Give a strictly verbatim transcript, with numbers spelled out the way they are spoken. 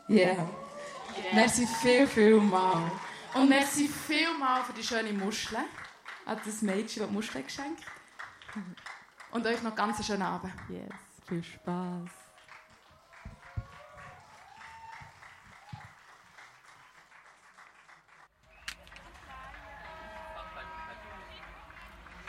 Yeah. yeah. Merci viel, viel mal. Und merci viel mal für die schöne Muschel. Hat das Mädchen, das die Muschel geschenkt. Und euch noch ganz einen schönen Abend. Yes, viel Spaß.